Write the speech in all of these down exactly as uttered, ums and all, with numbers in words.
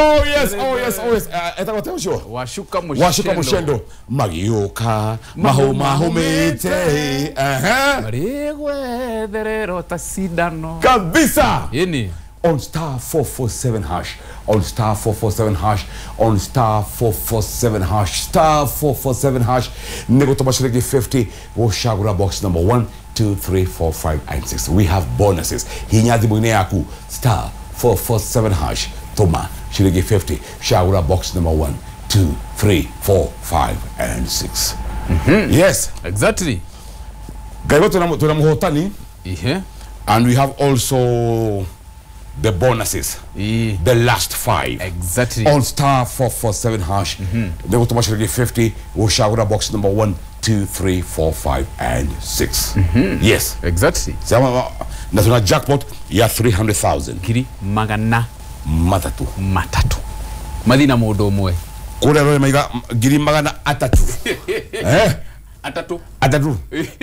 Oh yes, oh yes, oh yes. Eta kwa temsho. Washuka mushendo. Washuka mushendo. Magioka, maho maho mete. Aha. Marigwe derero tasidano. Kabisa. Yeni. On star four four seven hash, on star four four seven hash, on star four four seven hash, star four four seven hash. Nego Tomashiriki fifty. Woshagura box number one, two, three, four, five, and six. We have bonuses. Hinyazi Buneaku, star four four seven hash. Toma Shiriki fifty. Shagura box number one, two, three, four, five, and six. Mm-hmm. Yes, exactly. Gaibo tunamuhotani. Yeah. And we have also the bonuses, yeah. The last five. Exactly. On star four four seven hash, mm-hmm. They will automatically get fifty. We'll shout box number one, two, three, four, five, and six. Mm-hmm. Yes. Exactly. So, na jackpot ya three hundred thousand. Kiri magana matatu. Matatu. Madina modo mwe. Kule roe maiga giri magana atatu. Eh? Atatu. Atatu.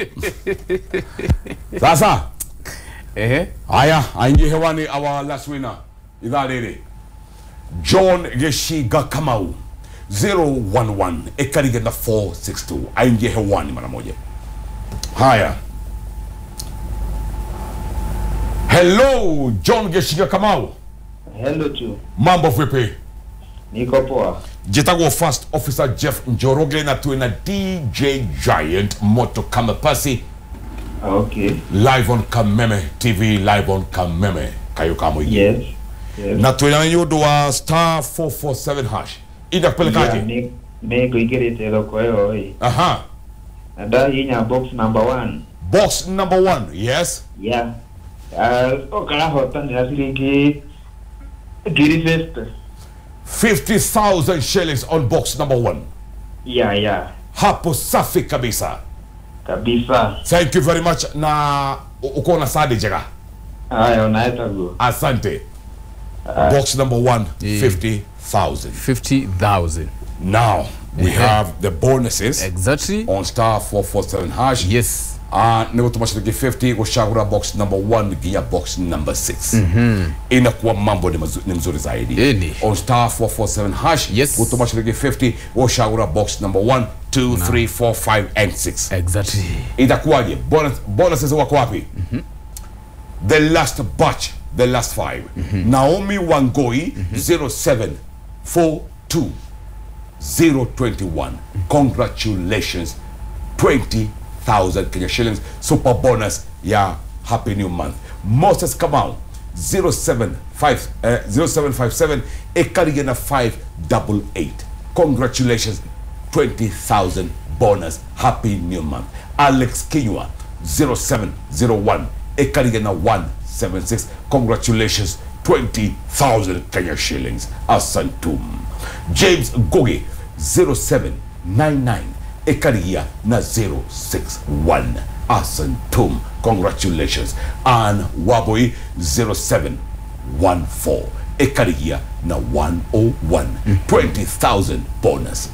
Sasa. Eh? Aya, aingie hewani our last winner. Idhalele. John Geshiga Kamau. zero one one. Ekari na four six two. Aingie hewani mara moja. Haya. Hello, John Geshiga Kamau. Hello tu. Mambo vipi? Niko poa. Jitago First Officer Jeff Njoroge na tuena D J Giant Moto Kamapasi. Okay. Live on Kameme T V, live on Kameme. Kayo kamo hii. Yes. Yes. Na tuena nyodo wa star four four seven hash. Ida kupelekaje? Yeah, me me kuigirite loko yo hii. Aha. Nda hinya box number one. Box number one, yes. Yeah. Uh, okala hota ni asiriki giri fest. fifty thousand shillings on box number one. Yeah, yeah. Hapo safi kabisa. Kabisa. Thank you very much na uko na sadi jega. Aya, unaita go. Asante. Uh, box number one, yeah. fifty thousand. fifty thousand. Now, we uh-huh. have the bonuses. Exactly. On star four four seven hash. Yes. Uh, Nego Tomashiriki fifty, Ushagura box number one, Gia box number six. Mm-hmm. Inakuwa mambo ni mzuri zaidi. Yeni. On star four four seven hash. Yes. Utomashiriki fifty, Ushagura box number one, two, no. three, four, five, and six. Exactly. Itakuwaje? Bonus, bonuses wako wapi? Mm-hmm. The last batch, the last five. Mm-hmm. Naomi Wangoi, mm-hmm. zero seven four two zero two one. Mm-hmm. Congratulations. twenty thousand Kenya shillings super bonus ya happy new month. Moses Kamau zero seven five zero seven five seven Ekarigena five double eight. Congratulations, twenty thousand bonus happy new month. Alex Kinywa zero seven zero one Ekarigena one seven six. Congratulations, twenty thousand Kenya shillings. Asantum. James Gogi zero seven nine nine Ekaria na zero six one. Asantum. Congratulations. And Waboi zero seven one four. Ekaria na one oh one. Mm. twenty thousand bonus.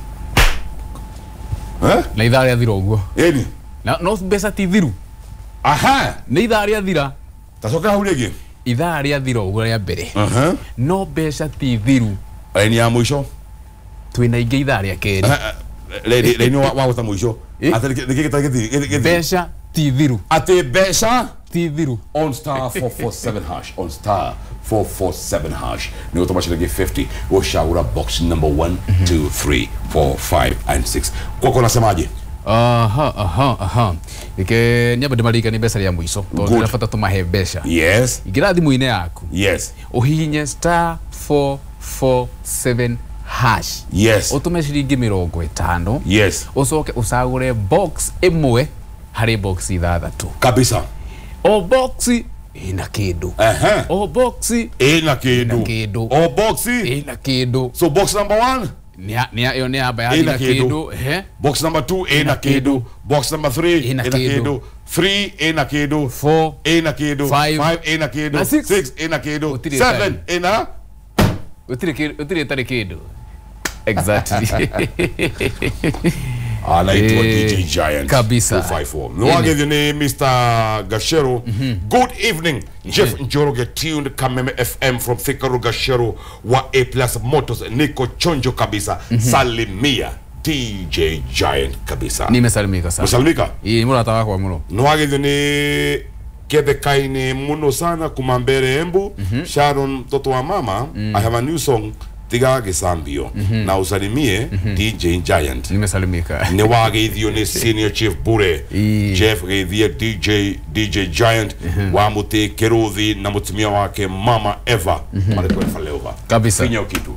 Huh? Na idhari ya dhira ugo. Eni? Na no besa ti dhiru. Aha. Na idhari ya dhira. Tasoka hulege? Idhari ya dhira ugo ya bere. Aha. No besa ti dhiru. Eni ya mwisho? Tuina ige idhari ya keri. Lady, they know what was the mwisho. Ate the Besha ti dhiru. Ate besha ti dhiru. On star four four seven hash. On star four four seven hash. Ni automatically get fifty. Ushagura box number one, mm-hmm. two, three, four, five, and six. Kwa kona semaje? Aha, aha, aha. Ike nyaba de malika ni besa ya mwiso. Tona fata tumahe besha. Yes. Igiradi muine yaku. Yes. Ohinye star four four seven hash. Yes. Otumeshirigi mirongo itano. Yes. Usoke usagure box emwe hari box ithathatu. Kabisa. O box ina kindu. Aha. O box ina kindu. Ina kindu. O box ina kindu. So box number one Nia nia yo nia ba ina kindu. Eh? Box number two ina kindu. Box number three ina kindu. Three ina kindu. Four ina kindu. Five Five ina kindu. Six, six ina kindu. Seven ina. Utire utire tare kindu. Exactly. anaitwa Eh, D J Giant kabisa. two five four. Mwage ni Mister Gashero. Good evening. Jeff Njoroge tuned Kameme F M from Thikaru Gashero wa A Plus Motors. Niko chonjo kabisa. Salimia D J Giant kabisa. Nimesalimika sana. Musalimika? Ii mura tawa kwa muno. Mwage ni kebe kaine muno sana kumambere embu. Sharon toto wa mama. I have a new song. Tiga Gesambio. Na usalimie D J Giant. Nimesalimika. Ne wage idhio ni Senior Chief Bure. Ii. Jeff geithia D J D J Giant wa mute keruthi na mutumia wake Mama Eva. Mareko Efaleova. Kabisa. Finya kitu.